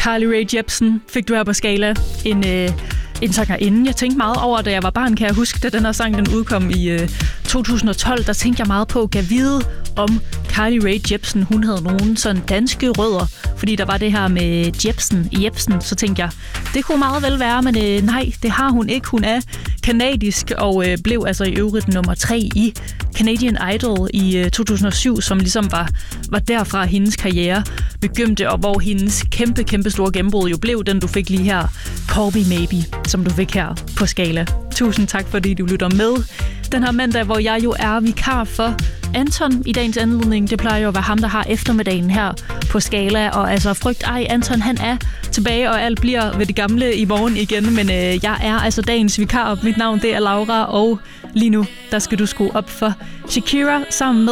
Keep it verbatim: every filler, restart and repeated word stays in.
Carly Rae Jepsen fik du her på Skala. En, øh, en sangerinde. Jeg tænkte meget over, da jeg var barn, kan jeg huske, da den her sang den udkom i øh, to tusind og tolv, der tænkte jeg meget på, kan vide om Carly Rae Jepsen, hun havde nogen sådan danske rødder, fordi der var det her med Jepsen, Jepsen, så tænkte jeg, det kunne meget vel være, men øh, nej, det har hun ikke. Hun er kanadisk og øh, blev altså i øvrigt nummer tre i Canadian Idol i øh, to tusind og syv, som ligesom var, var derfra hendes karriere begyndte, og hvor hendes kæmpe, kæmpe store gennembrud jo blev den, du fik lige her, Call Me Maybe, som du fik her på Skala. Tusind tak, fordi du lytter med den her mandag, hvor jeg jo er vikar for Anton i dagens anledning. Det plejer jo at være ham, der har eftermiddagen her på Skala, og altså frygt ej, Anton han er tilbage, og alt bliver ved det gamle i morgen igen, men øh, jeg er altså dagens vikar. Mit navn det er Laura, og lige nu, der skal du skrue op for Shakira sammen med